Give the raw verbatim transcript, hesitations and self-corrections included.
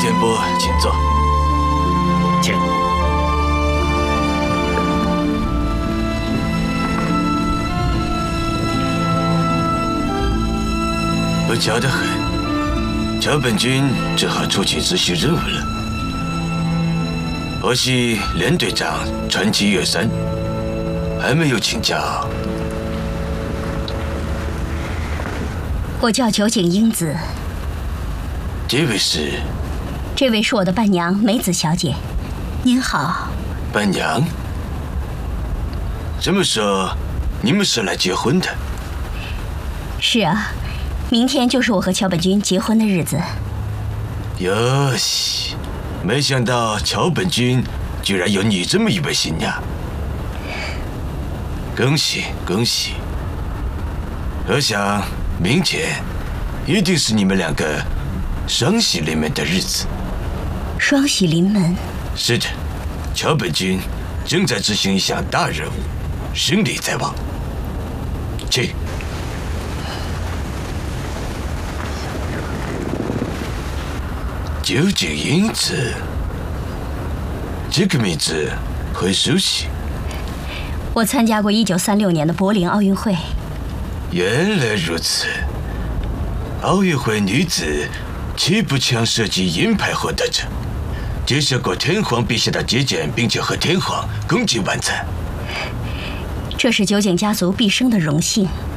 田伯，请坐。 请。 不巧得很，桥本君只好出去执行任务了。可惜连队长川崎月山还没有请教。 我叫酒井英子。 这位是？ 这位是我的伴娘梅子小姐。您好。 伴娘？这么说，你们是来结婚的？ 是啊。明天就是我和桥本君结婚的日子。 哟西，没想到桥本君居然有你这么一位新娘，恭喜恭喜！我想明天一定是你们两个双喜临门的日子。 双喜临门？ 是的，桥本君正在执行一项大任务，胜利在望。请。酒井英子，这个名字很熟悉。 我参加过一九三六年的柏林奥运会。 原来如此，奥运会女子气步枪射击银牌获得者，接受过天皇陛下的接见，并且和天皇共进晚餐。 这是酒井家族毕生的荣幸。